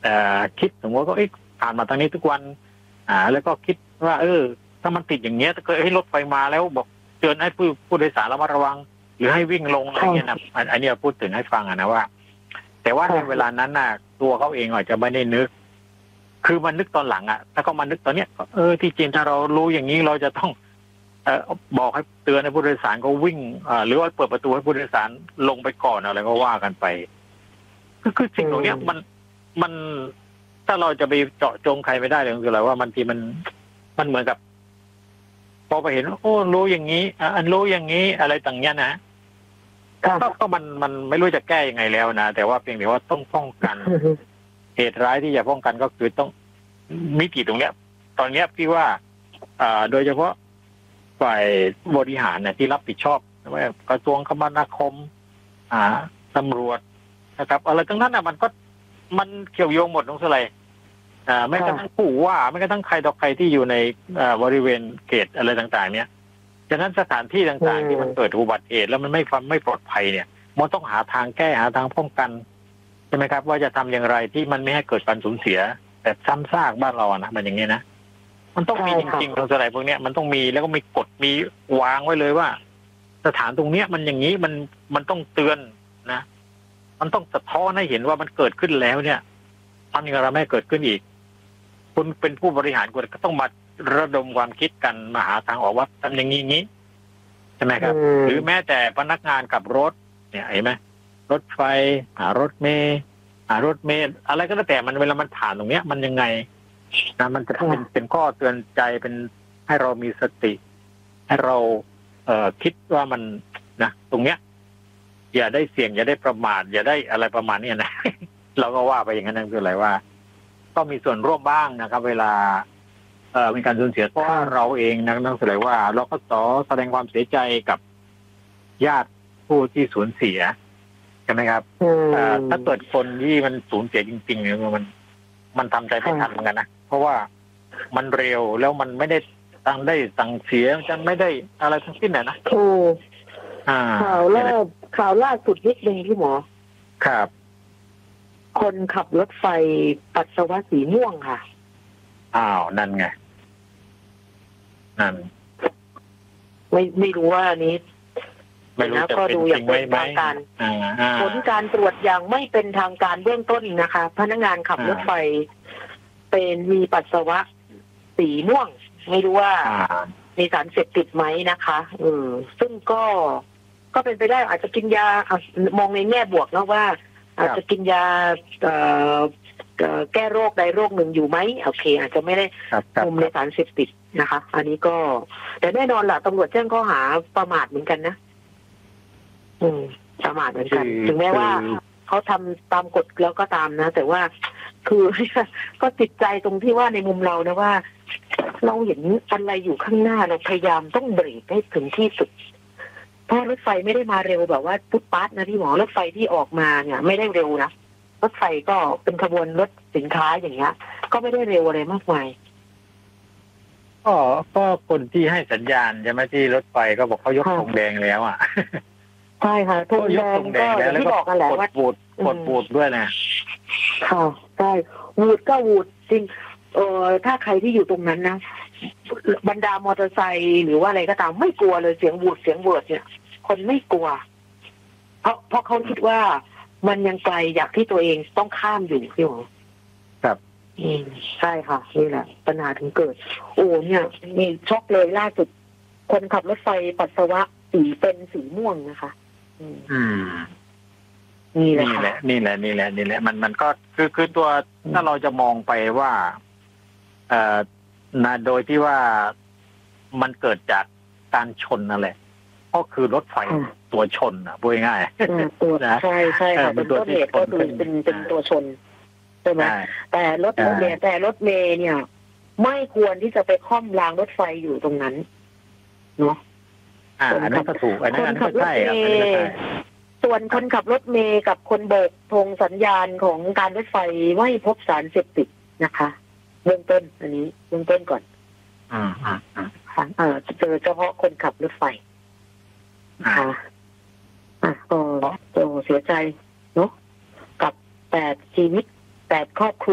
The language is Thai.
คิดสมมติก็ผ่านมาทางนี้ทุกวันแล้วก็คิดว่าถ้ามันติดอย่างเงี้ยถ้าเกิดให้รถไฟมาแล้วบอกเตือนให้ผู้โดยสารระมัดระวังหรือให้วิ่งลงอะไรเงี้ยนะอันนี้พูดถึงให้ฟังนะว่าแต่ว่าในเวลานั้นน่ะตัวเขาเองอาจจะไม่ได้นึกคือมันนึกตอนหลังถ้าเขามานึกตอนเนี้ยที่จริงถ้าเรารู้อย่างนี้เราจะต้องบอกให้เตือนให้ผู้โดยสารเขาวิ่งหรือว่าเปิดประตูให้ผู้โดยสารลงไปก่อนอะไรก็ว่ากันไปคือสิ่งตรงนี้มันถ้าเราจะไปเจาะจงใครไม่ได้เลยคืออะไรว่าบางทีมันเหมือนกับพอไปเห็นรู้อย่างนี้รู้อย่างนี้อะไรต่างเนี้ยนะก็มันไม่รู้จะแก้ยังไงแล้วนะแต่ว่าเพียงแต่ว่าต้องป้องกันเหตุร้ายที่จะป้องกันก็คือต้องมิติตรงเนี้ยตอนเนี้ยพี่ว่าโดยเฉพาะฝ่ายบริหารเนี่ยที่รับผิดชอบว่ากระทรวงคมนาคมตำรวจนะครับอะไรทั้งนั้นมันเกี่ยวโยงหมดตรงส่วนอะไรไม่กระทั่งผู้ว่าไม่กระทั่งใครต่อใครที่อยู่ในบริเวณเขตอะไรต่างๆเนี่ยฉะนั้นสถานที่ต่างๆที่มันเกิดอุบัติเหตุแล้วมันไม่ปลอดภัยเนี่ยมันต้องหาทางแก้หาทางป้องกันใช่ไหมครับว่าจะทำอย่างไรที่มันไม่ให้เกิดการสูญเสียแบบซ้ำซากบ้านเรานะมันอย่างนี้นะมันต้องมีจริงๆตรงส่วนอะไรพวกนี้มันต้องมีแล้วก็มีกฎมีวางไว้เลยว่าสถานตรงเนี้ยมันอย่างนี้มันต้องเตือนนะมันต้องสะท้อนให้เห็นว่ามันเกิดขึ้นแล้วเนี่ยทำอย่างไรไม่ให้เกิดขึ้นอีกคุณเป็นผู้บริหารคุณก็ต้องมาระดมความคิดกันมาหาทางออกว่าทำอย่างนี้ใช่ไหมครับหรือแม้แต่พนักงานขับรถเนี่ยเห็นไหมรถไฟรถเมล์อะไรก็แล้วแต่มันเวลามันผ่านตรงเนี้ยมันยังไงนะมันจะเป็นข้อเตือนใจเป็นให้เรามีสติให้เราคิดว่ามันนะตรงเนี้ยอย่าได้เสี่ยงอย่าได้ประมาทอย่าได้อะไรประมาณนี้นะ เราก็ว่าไปอย่างนั้นคืออะไรว่าก็มีส่วนร่วมบ้างนะครับเวลามีการสูญเสียเพราะเราเองนะต้องแสดงว่าเราก็แสดงความเสียใจกับญาติผู้ที่สูญเสียใช่ไหมครับถ้าเกิดคนที่มันสูญเสียจริงๆเนี่ยมันทำใจไม่ทันเหมือนกันนะเพราะว่ามันเร็วแล้วมันไม่ได้สั่งเสียจะไม่ได้อะไรทั้งสิ้นนะถูกข่าวล่าสุดนิดนึงพี่หมอครับคนขับรถไฟปัสสาวะสีม่วงค่ะนั่นไงนั่นไม่รู้ว่านี้ไม่รู้จะเป็นจริงไหมผลการตรวจอย่างไม่เป็นทางการเบื้องต้นนะคะพนักงานขับรถไฟเป็นมีปัสสาวะสีม่วงไม่รู้ว่ามีสารเสพติดไหมนะคะซึ่งก็เป็นไปได้อาจจะกินยามองในแง่บวกนะว่าอาจจะกินยาแก้โรคใดโรคหนึ่งอยู่ไหมโอเคอาจจะไม่ได้คุมในสารเสพติดนะคะอันนี้ก็แต่แน่นอนแหละตำรวจแจ้งข้อหาประมาทเหมือนกันนะประมาทเหมือนกันถึงแม้ว่าเขาทำตามกฎแล้วก็ตามนะแต่ว่าคือก็ติดใจตรงที่ว่าในมุมเรานะว่าเราเห็นอะไรอยู่ข้างหน้าเราพยายามต้องเบรกให้ถึงที่สุดเพราะรถไฟไม่ได้มาเร็วแบบว่าปุ๊บปั๊บนะพี่หมอรถไฟที่ออกมาเนี่ยไม่ได้เร็วนะรถไฟก็เป็นขบวนรถสินค้าอย่างเงี้ยก็ไม่ได้เร็วอะไรมากมายก็คนที่ให้สัญญาณใช่ไหมที่รถไฟก็บอกเขายกธงแดงแล้วใช่ค่ะธงแดงก็ที่บอกกันแหละว่ากดบูดด้วยนะค่ะใช่วูดก็วูดจริงถ้าใครที่อยู่ตรงนั้นนะบรรดามอเตอร์ไซค์หรือว่าอะไรก็ตามไม่กลัวเลยเสียงวูดเสียงเวิร์ดเนี่ยคนไม่กลัวเพราะเขาคิดว่ามันยังไกลจากที่ตัวเองต้องข้ามอยู่พี่หมอครับใช่ค่ะนี่แหละปัญหาถึงเกิดเนี่ยมีช็อกเลยล่าสุดคนขับรถไฟปัสสาวะเป็นสีม่วงนะคะนี่แหละมันก็คือตัวถ้าเราจะมองไปว่าโดยที่ว่ามันเกิดจากการชนนั่นแหละก็คือรถไฟตัวชนพูดง่ายๆตัวใช่ค่ะเป็นต้นเหตุก็คือเป็นตัวชนใช่ไหมแต่รถเมล์เนี่ยไม่ควรที่จะไปค่อมรางรถไฟอยู่ตรงนั้นเนาะอันนั้นก็ถูกอันนั้นก็ใช่ครับส่วนคนขับรถเมล์กับคนโบกธงสัญญาณของการรถไฟไม่พบสารเสพติดนะคะเบื้องต้นอันนี้เบื้องต้นก่อนเจอเฉพาะคนขับรถไฟค่ะก็เสียใจเนาะกับ8 ชีวิต 8 ครอบครัว